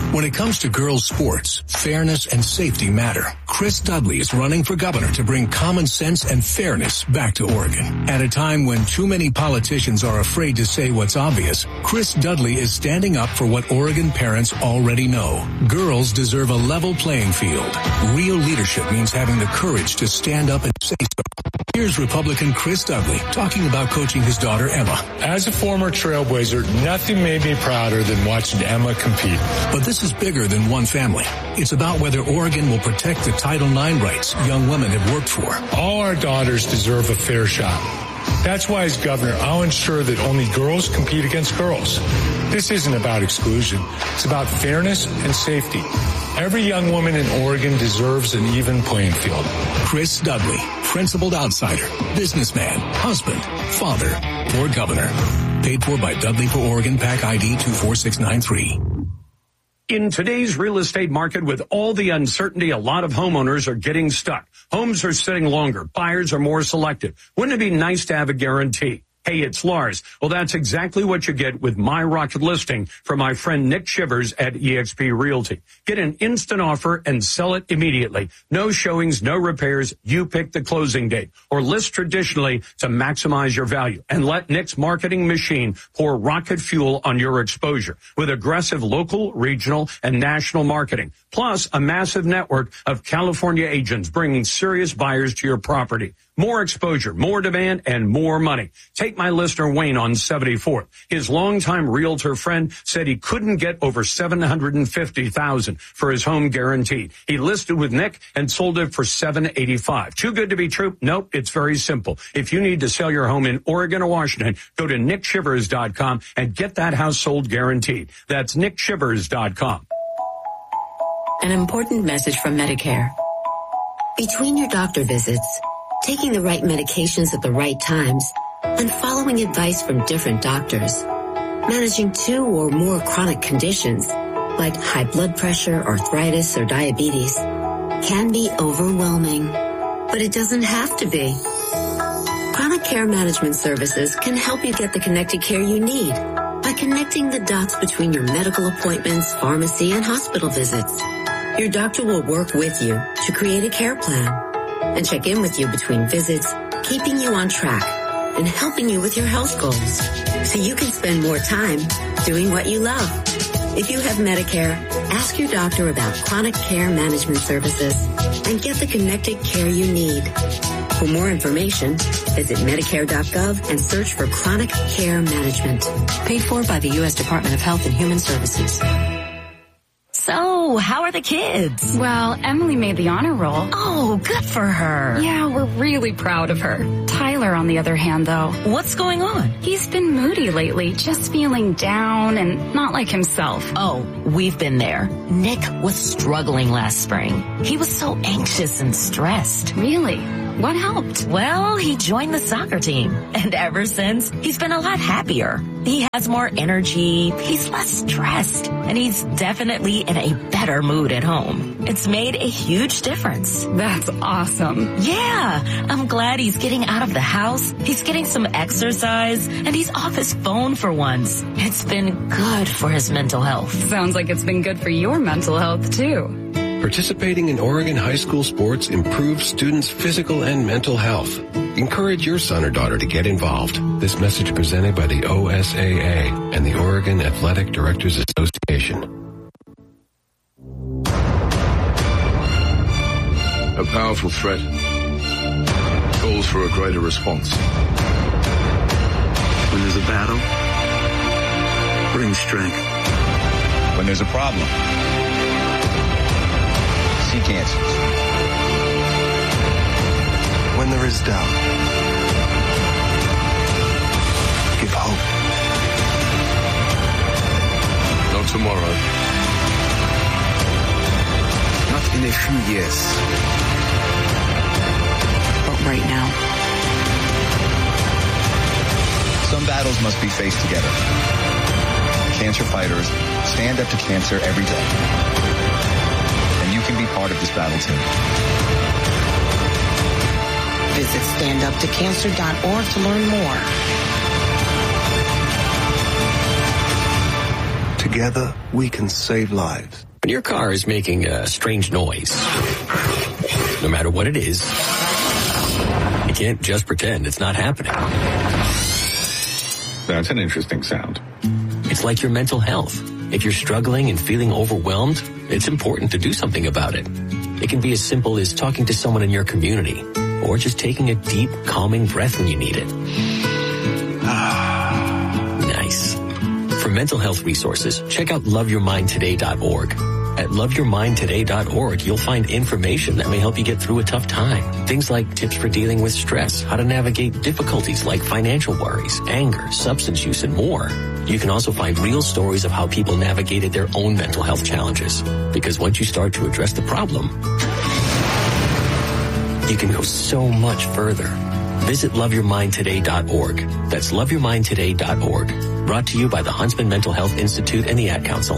When it comes to girls' sports, fairness and safety matter. Chris Dudley is running for governor to bring common sense and fairness back to Oregon. At a time when too many politicians are afraid to say what's obvious, Chris Dudley is standing up for what Oregon parents already know. Girls deserve a level playing field. Real leadership means having the courage to stand up and say so. Here's Republican Chris Dudley talking about coaching his daughter Emma. As a former Trailblazer, nothing made me prouder than watching Emma compete. But this is bigger than one family. It's about whether Oregon will protect the Title IX rights young women have worked for. All our daughters deserve a fair shot. That's why as governor, I'll ensure that only girls compete against girls. This isn't about exclusion. It's about fairness and safety. Every young woman in Oregon deserves an even playing field. Chris Dudley, principled outsider, businessman, husband, father, or governor. Paid for by Dudley for Oregon, PAC ID 24693. In today's real estate market, with all the uncertainty, a lot of homeowners are getting stuck. Homes are sitting longer. Buyers are more selective. Wouldn't it be nice to have a guarantee? Hey, it's Lars. Well, that's exactly what you get with My Rocket Listing from my friend Nick Shivers at eXp Realty. Get an instant offer and sell it immediately. No showings, no repairs. You pick the closing date. Or list traditionally to maximize your value. And let Nick's marketing machine pour rocket fuel on your exposure with aggressive local, regional, and national marketing. Plus a massive network of California agents bringing serious buyers to your property. More exposure, more demand, and more money. Take my listener Wayne on 74th. His longtime realtor friend said he couldn't get over $750,000 for his home guaranteed. He listed with Nick and sold it for $785,000. Too good to be true? Nope, it's very simple. If you need to sell your home in Oregon or Washington, go to nickshivers.com and get that house sold guaranteed. That's nickshivers.com. An important message from Medicare. Between your doctor visits, taking the right medications at the right times, and following advice from different doctors, managing 2 or more chronic conditions like high blood pressure, arthritis, or diabetes can be overwhelming. But it doesn't have to be. Chronic Care Management Services can help you get the connected care you need by connecting the dots between your medical appointments, pharmacy, and hospital visits. Your doctor will work with you to create a care plan and check in with you between visits, keeping you on track and helping you with your health goals so you can spend more time doing what you love. If you have Medicare, ask your doctor about Chronic Care Management Services and get the connected care you need. For more information, visit Medicare.gov and search for Chronic Care Management. Paid for by the U.S. Department of Health and Human Services. So, how are the kids? Well, Emily made the honor roll. Oh, good for her. Yeah, we're really proud of her. Tyler, on the other hand, though. What's going on? He's been moody lately, just feeling down and not like himself. Oh, we've been there. Nick was struggling last spring. He was so anxious and stressed. Really? What helped? Well, he joined the soccer team. And ever since, he's been a lot happier. He has more energy, he's less stressed, and he's definitely in a better mood at home. It's made a huge difference. That's awesome. Yeah, I'm glad he's getting out of the house, he's getting some exercise, and he's off his phone for once. It's been good for his mental health. Sounds like it's been good for your mental health, too. Participating in Oregon high school sports improves students' physical and mental health. Encourage your son or daughter to get involved. This message presented by the OSAA and the Oregon Athletic Directors Association. A powerful threat calls for a greater response. When there's a battle, bring strength. When there's a problem, seek answers. When there is doubt, give hope. Not tomorrow. Not in a few years. But right now. Some battles must be faced together. Cancer fighters stand up to cancer every day. And you can be part of this battle too. Visit standuptocancer.org to learn more. Together, we can save lives. When your car is making a strange noise, no matter what it is, you can't just pretend it's not happening. That's an interesting sound. It's like your mental health. If you're struggling and feeling overwhelmed, it's important to do something about it. It can be as simple as talking to someone in your community, or just taking a deep, calming breath when you need it. Nice. For mental health resources, check out loveyourmindtoday.org. At loveyourmindtoday.org, you'll find information that may help you get through a tough time. Things like tips for dealing with stress, how to navigate difficulties like financial worries, anger, substance use, and more. You can also find real stories of how people navigated their own mental health challenges. Because once you start to address the problem, you can go so much further. Visit loveyourmindtoday.org. That's loveyourmindtoday.org. Brought to you by the Huntsman Mental Health Institute and the Ad Council.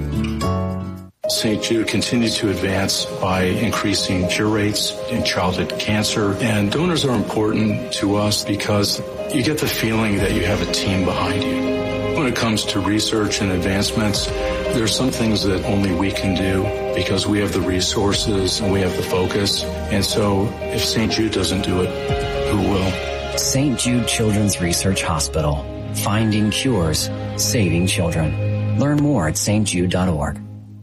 St. Jude continues to advance by increasing cure rates in childhood cancer. And donors are important to us because you get the feeling that you have a team behind you. When it comes to research and advancements, there are some things that only we can do because we have the resources and we have the focus. And so if St. Jude doesn't do it, who will? St. Jude Children's Research Hospital. Finding cures, saving children. Learn more at stjude.org.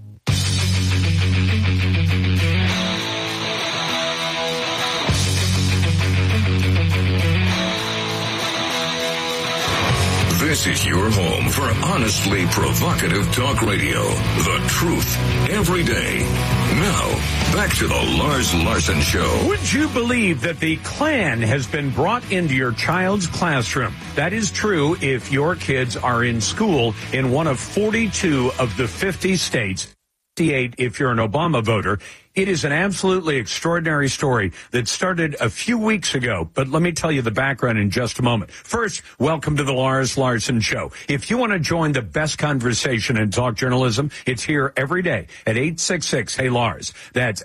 This is your home for honestly provocative talk radio. The truth every day. Now, back to the Lars Larson Show. Would you believe that the Klan has been brought into your child's classroom? That is true if your kids are in school in one of 42 of the 50 states. 58 if you're an Obama voter. It is an absolutely extraordinary story that started a few weeks ago, but let me tell you the background in just a moment. First, welcome to the Lars Larson Show. If you want to join the best conversation in talk journalism, it's here every day at 866-HEY-LARS. That's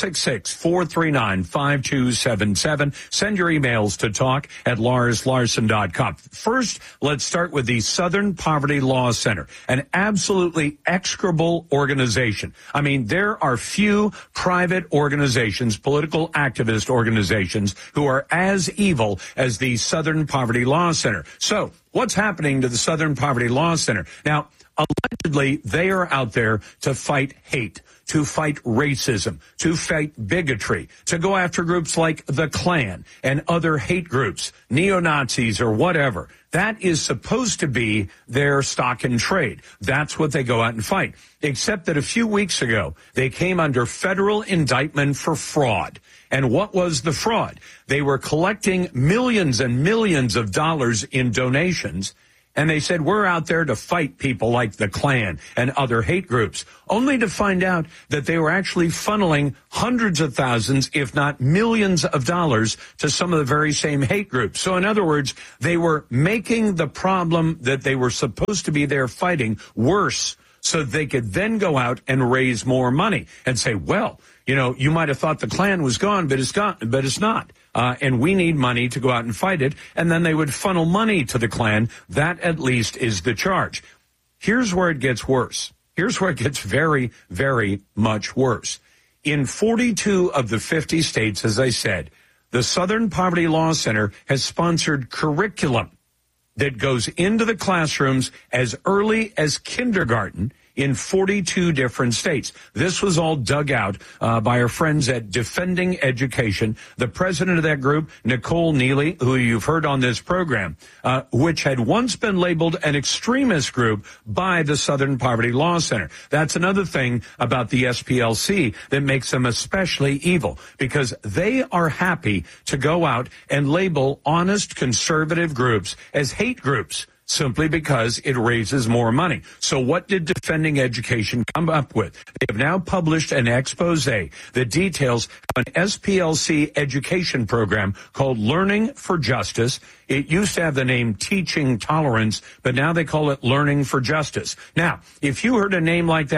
866-439-5277. Send your emails to talk@LarsLarson.com. First, let's start with the Southern Poverty Law Center, an absolutely execrable organization. I mean, there are few private organizations, political activist organizations, who are as evil as the Southern Poverty Law Center. So what's happening to the Southern Poverty Law Center? Now, allegedly, they are out there to fight hate, to fight racism, to fight bigotry, to go after groups like the Klan and other hate groups, neo-Nazis or whatever. That is supposed to be their stock in trade. That's what they go out and fight. Except that a few weeks ago, they came under federal indictment for fraud. And what was the fraud? They were collecting millions and millions of dollars in donations. And they said, we're out there to fight people like the Klan and other hate groups, only to find out that they were actually funneling hundreds of thousands, if not millions of dollars to some of the very same hate groups. So in other words, they were making the problem that they were supposed to be there fighting worse so they could then go out and raise more money and say, well, you know, you might have thought the Klan was gone, but it's not. And we need money to go out and fight it. And then they would funnel money to the Klan. That, at least, is the charge. Here's where it gets worse. Here's where it gets very, very much worse. In 42 of the 50 states, as I said, the Southern Poverty Law Center has sponsored curriculum that goes into the classrooms as early as kindergarten in 42 different states. This was all dug out by our friends at Defending Education. The president of that group, Nicole Neely, who you've heard on this program, which had once been labeled an extremist group by the Southern Poverty Law Center. That's another thing about the SPLC that makes them especially evil, because they are happy to go out and label honest conservative groups as hate groups, simply because it raises more money. So what did Defending Education come up with? They have now published an expose that details an SPLC education program called Learning for Justice. It used to have the name Teaching Tolerance, but now they call it Learning for Justice. Now, if you heard a name like that,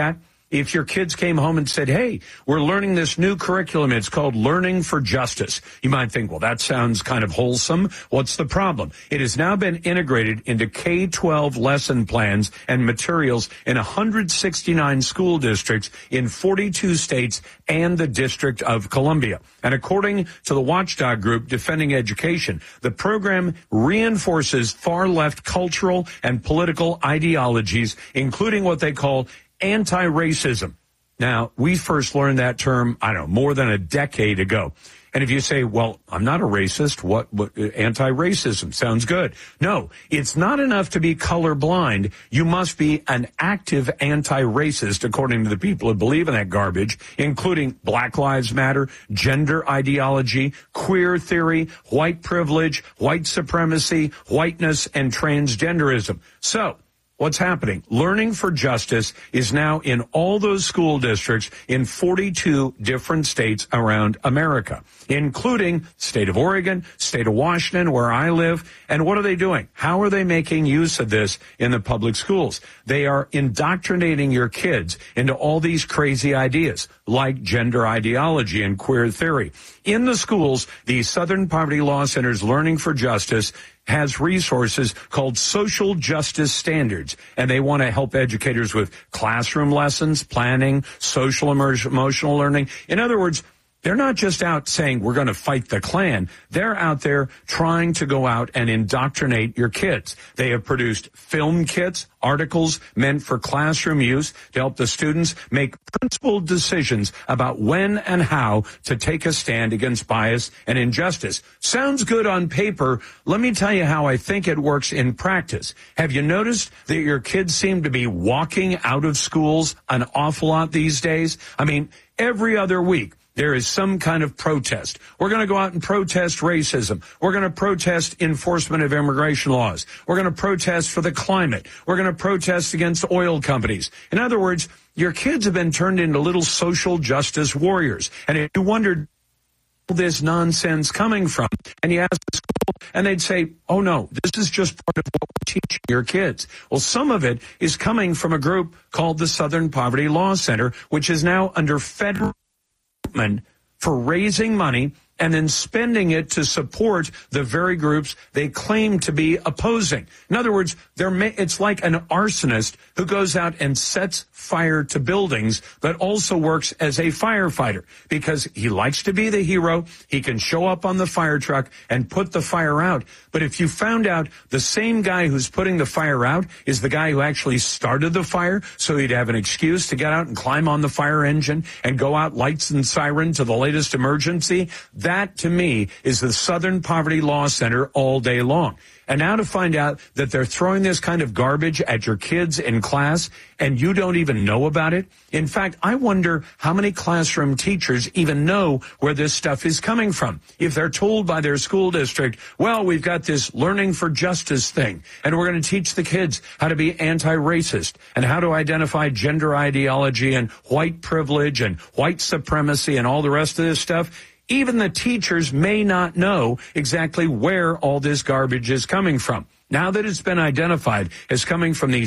if your kids came home and said, hey, we're learning this new curriculum, it's called Learning for Justice, you might think, well, that sounds kind of wholesome. What's the problem? It has now been integrated into K-12 lesson plans and materials in 169 school districts in 42 states and the District of Columbia. And according to the watchdog group Defending Education, the program reinforces far-left cultural and political ideologies, including what they call anti-racism. Now, we first learned that term, more than a decade ago. And if you say, well, I'm not a racist, what anti-racism sounds good. No, it's not enough to be colorblind. You must be an active anti-racist, according to the people who believe in that garbage, including Black Lives Matter, gender ideology, queer theory, white privilege, white supremacy, whiteness, and transgenderism. So, what's happening? Learning for Justice is now in all those school districts in 42 different states around America, including state of Oregon, state of Washington, where I live. And what are they doing? How are they making use of this in the public schools? They are indoctrinating your kids into all these crazy ideas, like gender ideology and queer theory. In the schools, the Southern Poverty Law Center's Learning for Justice has resources called social justice standards, and they want to help educators with classroom lessons, planning, social emotional learning. In other words, they're not just out saying we're going to fight the Klan. They're out there trying to go out and indoctrinate your kids. They have produced film kits, articles meant for classroom use to help the students make principled decisions about when and how to take a stand against bias and injustice. Sounds good on paper. Let me tell you how I think it works in practice. Have you noticed that your kids seem to be walking out of schools an awful lot these days? I mean, every other week, there is some kind of protest. We're going to go out and protest racism. We're going to protest enforcement of immigration laws. We're going to protest for the climate. We're going to protest against oil companies. In other words, your kids have been turned into little social justice warriors. And if you wondered where this nonsense coming from, and you ask the school, and they'd say, oh no, this is just part of what we're teaching your kids. Well, some of it is coming from a group called the Southern Poverty Law Center, which is now under federal for raising money and then spending it to support the very groups they claim to be opposing. In other words, it's like an arsonist who goes out and sets fire to buildings, but also works as a firefighter because he likes to be the hero. He can show up on the fire truck and put the fire out. But if you found out the same guy who's putting the fire out is the guy who actually started the fire, so he'd have an excuse to get out and climb on the fire engine and go out lights and siren to the latest emergency, that, to me, is the Southern Poverty Law Center all day long. And now to find out that they're throwing this kind of garbage at your kids in class and you don't even know about it. In fact, I wonder how many classroom teachers even know where this stuff is coming from. If they're told by their school district, well, we've got this Learning for Justice thing, and we're going to teach the kids how to be anti-racist and how to identify gender ideology and white privilege and white supremacy and all the rest of this stuff. Even the teachers may not know exactly where all this garbage is coming from. Now that it's been identified as coming from these